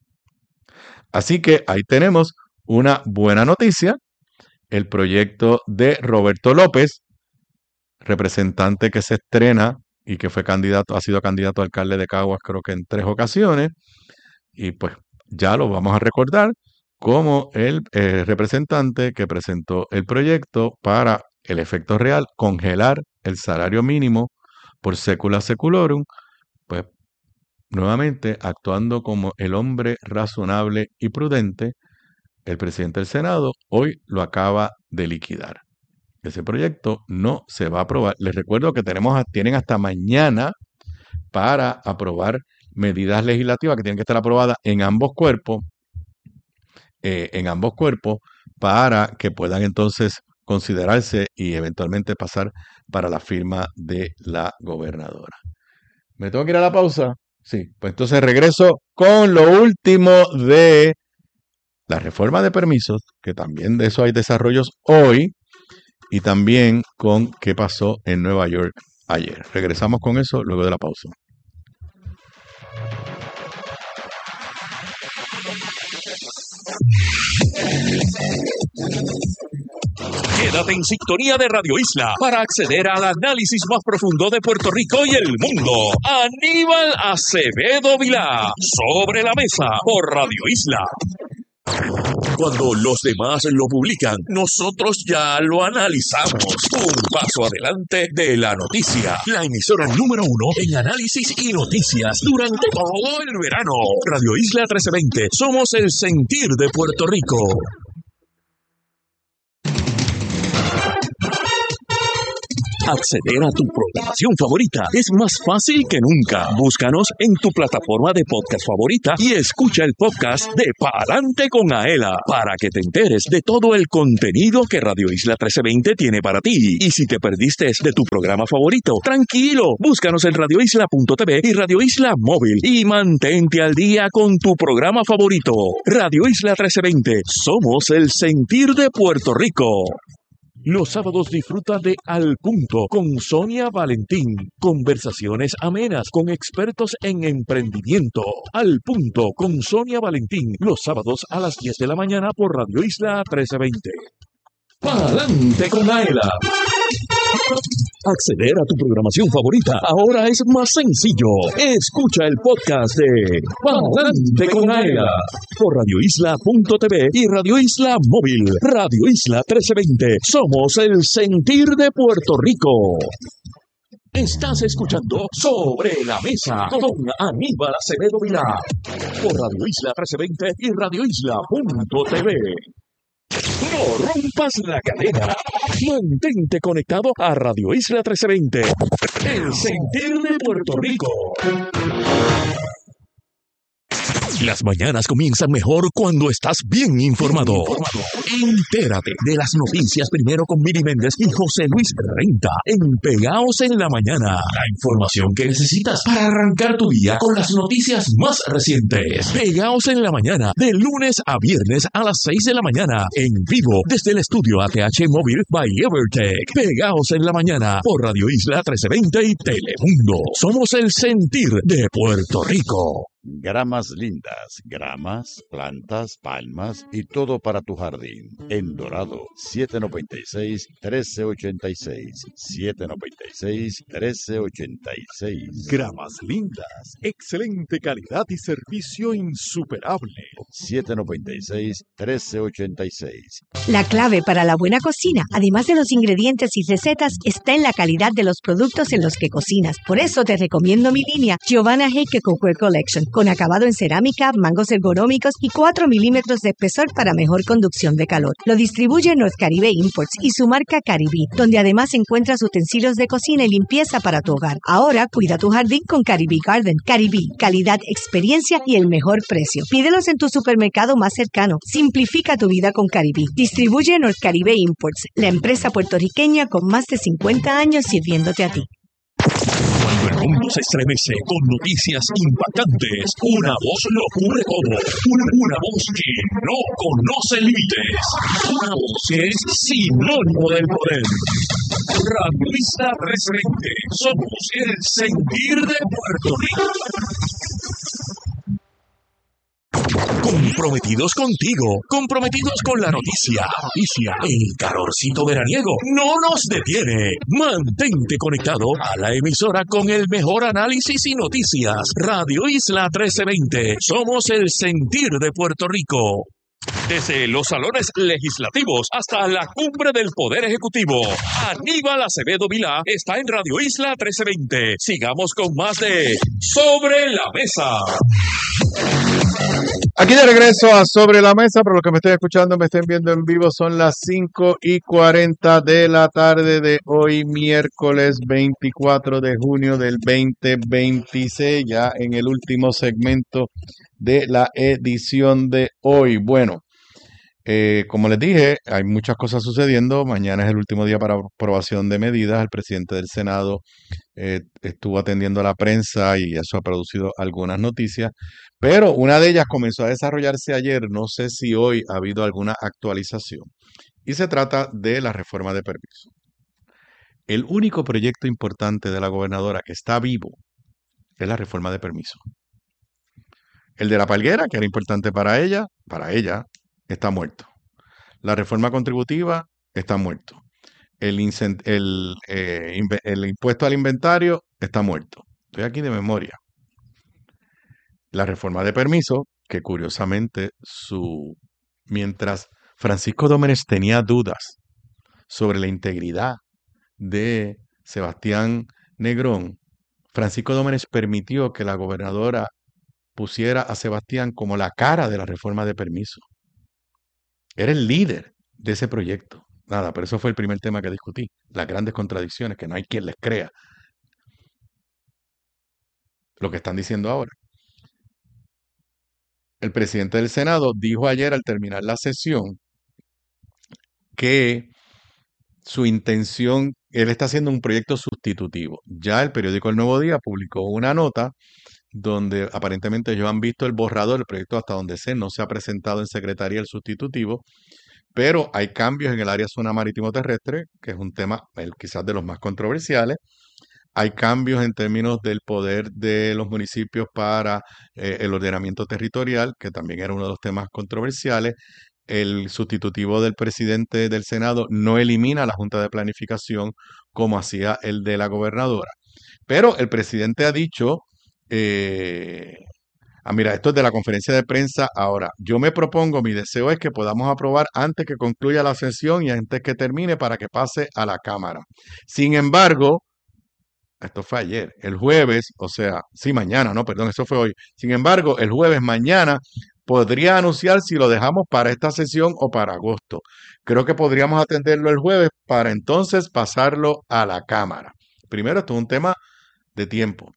Así que ahí tenemos una buena noticia. El proyecto de Roberto López, representante que se estrena y que fue candidato, ha sido candidato a alcalde de Caguas creo que en tres ocasiones, y pues ya lo vamos a recordar como el eh, representante que presentó el proyecto para el efecto real, congelar el salario mínimo por secula seculorum, pues nuevamente actuando como el hombre razonable y prudente. El presidente del Senado hoy lo acaba de liquidar. Ese proyecto no se va a aprobar. Les recuerdo que tenemos, tienen hasta mañana para aprobar medidas legislativas que tienen que estar aprobadas en ambos cuerpos, eh, en ambos cuerpos, para que puedan entonces considerarse y eventualmente pasar para la firma de la gobernadora. ¿Me tengo que ir a la pausa? Sí, pues entonces regreso con lo último de la reforma de permisos, que también de eso hay desarrollos hoy, y también con qué pasó en Nueva York ayer. Regresamos con eso luego de la pausa.
Quédate en sintonía de Radio Isla para acceder al análisis más profundo de Puerto Rico y el mundo. Aníbal Acevedo Vilá, Sobre la Mesa, por Radio Isla. Cuando los demás lo publican, nosotros ya lo analizamos. Un paso adelante de la noticia. La emisora número uno en análisis y noticias durante todo el verano. Radio Isla trece veinte. Somos el sentir de Puerto Rico. Acceder a tu programación favorita es más fácil que nunca. Búscanos en tu plataforma de podcast favorita y escucha el podcast de Pa'lante con Aela para que te enteres de todo el contenido que Radio Isla trece veinte tiene para ti. Y si te perdiste de tu programa favorito, tranquilo, búscanos en radio isla punto t v y Radio Isla Móvil y mantente al día con tu programa favorito. Radio Isla trece veinte, somos el sentir de Puerto Rico. Los sábados disfruta de Al Punto con Sonia Valentín. Conversaciones amenas con expertos en emprendimiento. Al Punto con Sonia Valentín. Los sábados a las diez de la mañana por Radio Isla trece veinte. ¡Pa'lante con Aela! Acceder a tu programación favorita ahora es más sencillo. Escucha el podcast de Pa'lante con Aela por radio isla punto t v y Radio Isla Móvil. Radio Isla trece veinte. Somos el sentir de Puerto Rico. Estás escuchando Sobre la Mesa con Aníbal Acevedo Vilá por Radio Isla trece veinte y Radio Isla punto t v. No rompas la cadena. Mantente conectado a Radio Isla trece veinte. El sentir de Puerto Rico. Las mañanas comienzan mejor cuando estás bien informado. Entérate de las noticias primero con Miri Méndez y José Luis Renta en Pegaos en la Mañana. La información que necesitas para arrancar tu día con las noticias más recientes. Pegaos en la Mañana, de lunes a viernes a las seis de la mañana. En vivo desde el estudio A T H Móvil by Evertech. Pegaos en la Mañana por Radio Isla trece veinte y Telemundo. Somos el sentir de Puerto Rico.
Gramas lindas, gramas, plantas, palmas y todo para tu jardín. En Dorado, siete noventa y seis, trece ochenta y seis. siete noventa y seis, trece ochenta y seis.
Gramas lindas, excelente calidad y servicio insuperable.
siete noventa y seis, trece ochenta y seis.
La clave para la buena cocina, además de los ingredientes y recetas, está en la calidad de los productos en los que cocinas. Por eso te recomiendo mi línea Giovanna Heike Cookware Collection, con acabado en cerámica, mangos ergonómicos y cuatro milímetros de espesor para mejor conducción de calor. Lo distribuye North Caribe Imports y su marca Caribí, donde además encuentras utensilios de cocina y limpieza para tu hogar. Ahora cuida tu jardín con Caribí Garden. Caribí, calidad, experiencia y el mejor precio. Pídelos en tu supermercado más cercano. Simplifica tu vida con Caribí. Distribuye North Caribe Imports, la empresa puertorriqueña con más de cincuenta años sirviéndote a ti.
Cuando el mundo se estremece con noticias impactantes, una voz lo cubre todo. Una, una voz que no conoce límites. Una voz que es sinónimo del poder. Radio Isla trece veinte. Somos el sentir de Puerto Rico. Comprometidos contigo, comprometidos con la noticia. Noticia, el calorcito veraniego no nos detiene. Mantente conectado a la emisora con el mejor análisis y noticias. Radio Isla trece veinte. Somos el sentir de Puerto Rico. Desde los salones legislativos hasta la cumbre del Poder Ejecutivo, Aníbal Acevedo Vilá está en Radio Isla trece veinte. Sigamos con más de Sobre la Mesa.
Aquí de regreso a Sobre la Mesa, por lo que me estén escuchando, me estén viendo en vivo, son las cinco y cuarenta de la tarde de hoy, miércoles veinticuatro de junio del veinte veintiséis, ya en el último segmento de la edición de hoy. Bueno, eh, como les dije, hay muchas cosas sucediendo. Mañana es el último día para aprobación de medidas. El presidente del Senado eh, estuvo atendiendo a la prensa y eso ha producido algunas noticias, pero una de ellas comenzó a desarrollarse ayer. No sé si hoy ha habido alguna actualización y se trata de la reforma de permiso. El único proyecto importante de la gobernadora que está vivo es la reforma de permiso. El de la Palguera, que era importante para ella, para ella, está muerto. La reforma contributiva está muerto. El, incent- el, eh, inve- el impuesto al inventario está muerto. Estoy aquí de memoria. La reforma de permiso, que curiosamente su mientras Francisco Domenech tenía dudas sobre la integridad de Sebastián Negrón, Francisco Domenech permitió que la gobernadora pusiera a Sebastián como la cara de la reforma de permiso. Era el líder de ese proyecto. Nada, pero eso fue el primer tema que discutí. Las grandes contradicciones, que no hay quien les crea lo que están diciendo ahora. El presidente del Senado dijo ayer al terminar la sesión que su intención, él está haciendo un proyecto sustitutivo. Ya el periódico El Nuevo Día publicó una nota donde aparentemente ellos han visto el borrador del proyecto, hasta donde sé, no se ha presentado en secretaría el sustitutivo, pero hay cambios en el área zona marítimo terrestre, que es un tema el, quizás de los más controversiales. Hay cambios en términos del poder de los municipios para eh, el ordenamiento territorial, que también era uno de los temas controversiales. El sustitutivo del presidente del Senado no elimina la Junta de Planificación como hacía el de la gobernadora. Pero el presidente ha dicho, eh, ah, mira, esto es de la conferencia de prensa ahora, yo me propongo, mi deseo es que podamos aprobar antes que concluya la sesión y antes que termine para que pase a la Cámara. Sin embargo, esto fue ayer, el jueves, o sea, sí, mañana, no, perdón, eso fue hoy. Sin embargo, el jueves mañana podría anunciar si lo dejamos para esta sesión o para agosto. Creo que podríamos atenderlo el jueves para entonces pasarlo a la Cámara. Primero, esto es un tema de tiempo.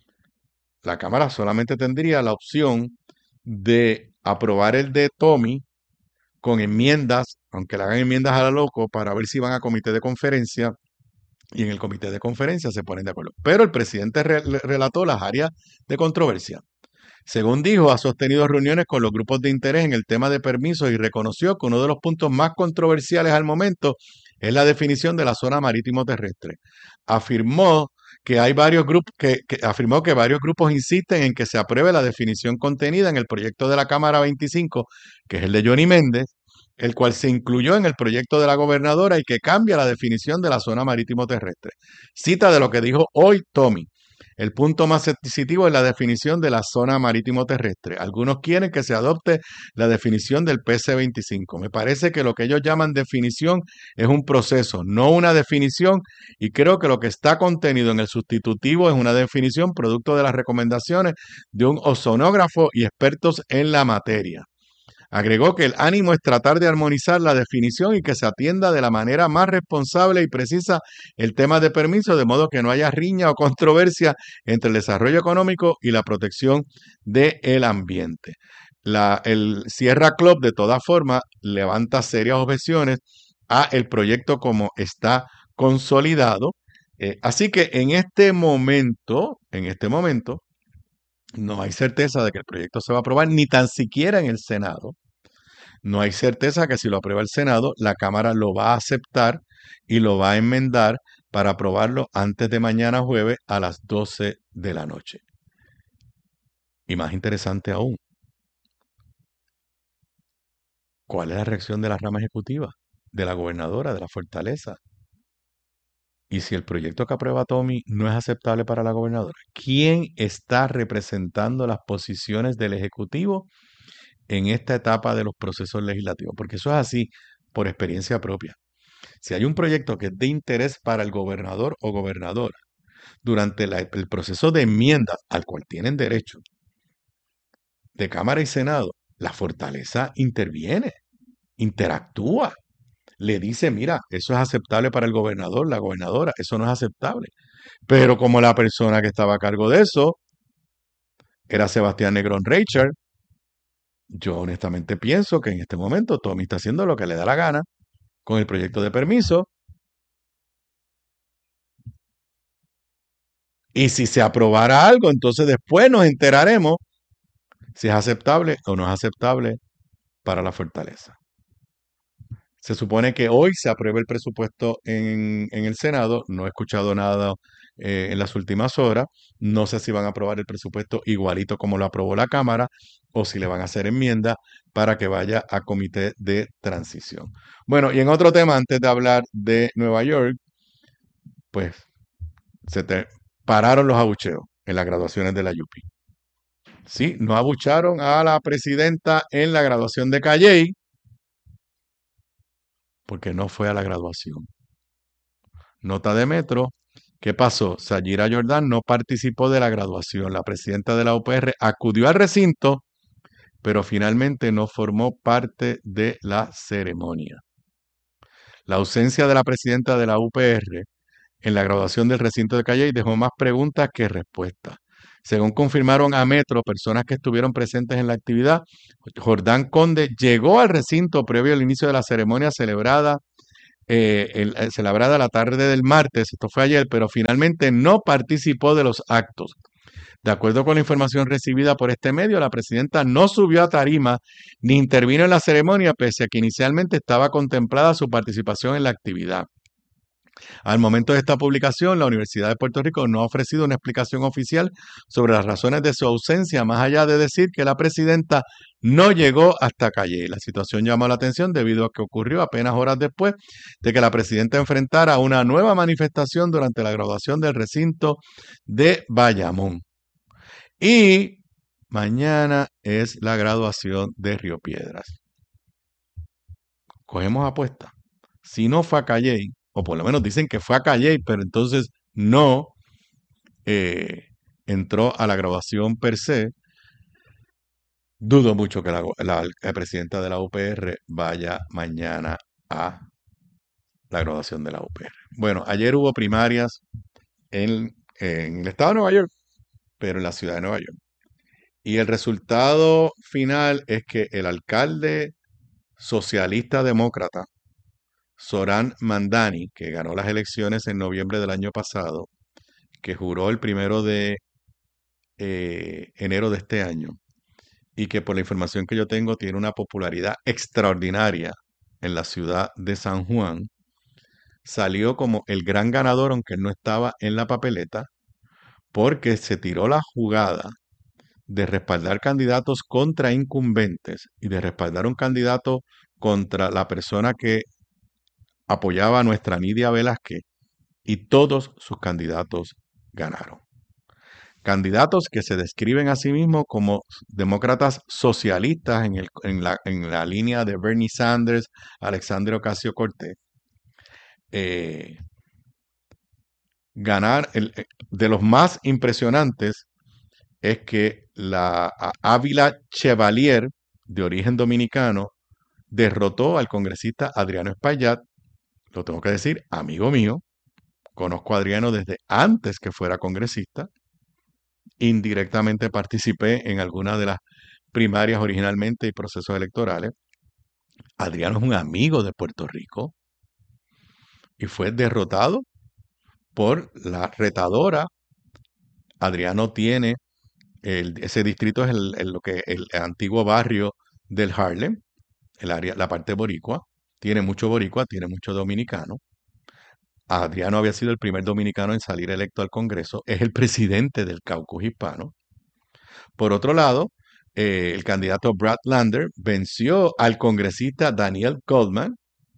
La Cámara solamente tendría la opción de aprobar el de Tommy con enmiendas, aunque le hagan enmiendas a la loco, para ver si van a comité de conferencia, y en el comité de conferencia se ponen de acuerdo. Pero el presidente re relató las áreas de controversia. Según dijo, ha sostenido reuniones con los grupos de interés en el tema de permisos y reconoció que uno de los puntos más controversiales al momento es la definición de la zona marítimo terrestre. Afirmó que hay varios grupos que, que afirmó que varios grupos insisten en que se apruebe la definición contenida en el proyecto de la Cámara veinticinco, que es el de Johnny Méndez, el cual se incluyó en el proyecto de la gobernadora y que cambia la definición de la zona marítimo terrestre. Cita de lo que dijo hoy Tommy. El punto más sensitivo es la definición de la zona marítimo terrestre. Algunos quieren que se adopte la definición del P C veinticinco. Me parece que lo que ellos llaman definición es un proceso, no una definición, y creo que lo que está contenido en el sustitutivo es una definición producto de las recomendaciones de un ozonógrafo y expertos en la materia. Agregó que el ánimo es tratar de armonizar la definición y que se atienda de la manera más responsable y precisa el tema de permiso, de modo que no haya riña o controversia entre el desarrollo económico y la protección del ambiente. La, el Sierra Club, de todas formas, levanta serias objeciones a el proyecto como está consolidado. Eh, así que en este momento, en este momento, no hay certeza de que el proyecto se va a aprobar, ni tan siquiera en el Senado. No hay certeza que si lo aprueba el Senado, la Cámara lo va a aceptar y lo va a enmendar para aprobarlo antes de mañana jueves a las doce de la noche. Y más interesante aún, ¿cuál es la reacción de la rama ejecutiva, de la gobernadora, de la Fortaleza? Y si el proyecto que aprueba Tommy no es aceptable para la gobernadora, ¿quién está representando las posiciones del Ejecutivo en esta etapa de los procesos legislativos? Porque eso es así por experiencia propia. Si hay un proyecto que es de interés para el gobernador o gobernadora, durante la, el proceso de enmiendas al cual tienen derecho de Cámara y Senado, la Fortaleza interviene, interactúa. Le dice, mira, eso es aceptable para el gobernador, la gobernadora, eso no es aceptable. Pero como la persona que estaba a cargo de eso era Sebastián Negrón Reichard, yo honestamente pienso que en este momento Tommy está haciendo lo que le da la gana con el proyecto de permiso. Y si se aprobara algo, entonces después nos enteraremos si es aceptable o no es aceptable para la Fortaleza. Se supone que hoy se apruebe el presupuesto en, en el Senado. No he escuchado nada eh, en las últimas horas. No sé si van a aprobar el presupuesto igualito como lo aprobó la Cámara o si le van a hacer enmienda para que vaya a comité de transición. Bueno, y en otro tema, antes de hablar de Nueva York, pues se te pararon los abucheos en las graduaciones de la U P. Sí, no abucharon a la presidenta en la graduación de Calley, porque no fue a la graduación. Nota de Metro. ¿Qué pasó? Sayira Jordan no participó de la graduación. La presidenta de la U P R acudió al recinto, pero finalmente no formó parte de la ceremonia. La ausencia de la presidenta de la U P R en la graduación del recinto de Calley dejó más preguntas que respuestas. Según confirmaron a Metro, personas que estuvieron presentes en la actividad, Jordán Conde llegó al recinto previo al inicio de la ceremonia celebrada Eh, el, eh, celebrada la tarde del martes, esto fue ayer, pero finalmente no participó de los actos. De acuerdo con la información recibida por este medio, la presidenta no subió a tarima ni intervino en la ceremonia, pese a que inicialmente estaba contemplada su participación en la actividad. Al momento de esta publicación, la Universidad de Puerto Rico no ha ofrecido una explicación oficial sobre las razones de su ausencia, más allá de decir que la presidenta no llegó hasta Calley. La situación llamó la atención debido a que ocurrió apenas horas después de que la presidenta enfrentara una nueva manifestación durante la graduación del recinto de Bayamón. Y mañana es la graduación de Río Piedras. Cogemos apuesta. Si no fue a Calley, o por lo menos dicen que fue a Calley, pero entonces no eh, entró a la graduación per se, dudo mucho que la, la, la presidenta de la U P R vaya mañana a la graduación de la U P R. Bueno, ayer hubo primarias en, en el estado de Nueva York, pero en la ciudad de Nueva York. Y el resultado final es que el alcalde socialista demócrata, Zohran Mamdani, que ganó las elecciones en noviembre del año pasado, que juró el primero de eh, enero de este año, y que por la información que yo tengo tiene una popularidad extraordinaria en la ciudad de San Juan, salió como el gran ganador, aunque él no estaba en la papeleta, porque se tiró la jugada de respaldar candidatos contra incumbentes y de respaldar un candidato contra la persona que apoyaba a nuestra Nidia Velázquez, y todos sus candidatos ganaron. Candidatos que se describen a sí mismos como demócratas socialistas en, el, en, la, en la línea de Bernie Sanders, Alexandria Ocasio-Cortez. Eh, ganar, el, de los más impresionantes es que la Ávila Chevalier, de origen dominicano, derrotó al congresista Adriano Espaillat. Lo tengo que decir, amigo mío, conozco a Adriano desde antes que fuera congresista. Indirectamente participé en algunas de las primarias originalmente y procesos electorales. Adriano es un amigo de Puerto Rico y fue derrotado por la retadora. Adriano tiene, el, ese distrito es el, el, lo que, el antiguo barrio del Harlem, el área, la parte boricua. Tiene mucho boricua, tiene mucho dominicano. Adriano había sido el primer dominicano en salir electo al Congreso. Es el presidente del caucus hispano. Por otro lado, eh, el candidato Brad Lander venció al congresista Daniel Goldman,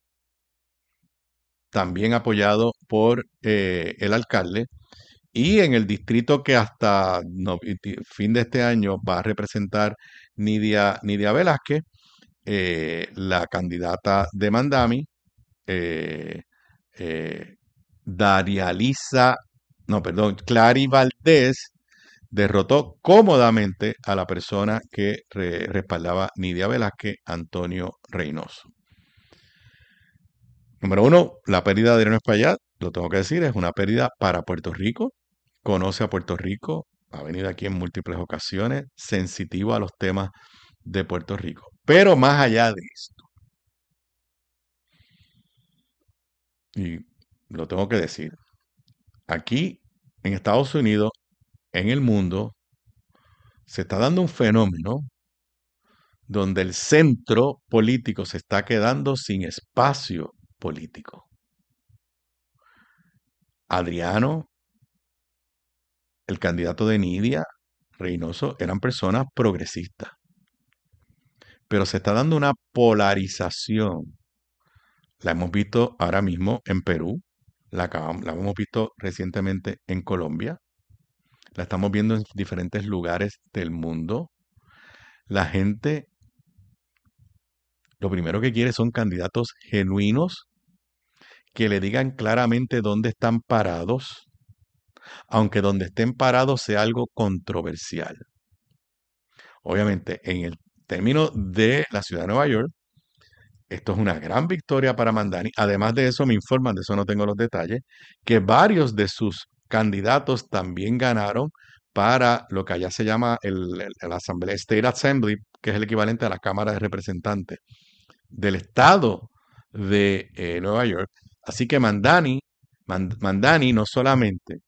también apoyado por eh, el alcalde. Y en el distrito que hasta no, fin de este año va a representar Nidia, Nidia Velázquez, eh, la candidata de Mamdani, eh, eh, Darialisa, no, perdón, Clary Valdés, derrotó cómodamente a la persona que re, respaldaba Nidia Velázquez, Antonio Reynoso. Número uno, la pérdida de Adriano Espaillat, lo tengo que decir, es una pérdida para Puerto Rico. Conoce a Puerto Rico, ha venido aquí en múltiples ocasiones, sensitivo a los temas de Puerto Rico. Pero más allá de esto, y lo tengo que decir, aquí en Estados Unidos, en el mundo, se está dando un fenómeno donde el centro político se está quedando sin espacio político. Adriano, el candidato de Nidia, Reynoso, eran personas progresistas. Pero se está dando una polarización. La hemos visto ahora mismo en Perú, la, acabamos, la hemos visto recientemente en Colombia, la estamos viendo en diferentes lugares del mundo. La gente lo primero que quiere son candidatos genuinos que le digan claramente dónde están parados, aunque donde estén parados sea algo controversial. Obviamente, en el término de la ciudad de Nueva York, esto es una gran victoria para Mamdani. Además de eso, me informan, de eso no tengo los detalles, que varios de sus candidatos también ganaron para lo que allá se llama el, el, el Asamblea, State Assembly, que es el equivalente a la Cámara de Representantes del estado de eh, Nueva York. Así que Mamdani, Mamdani no solamente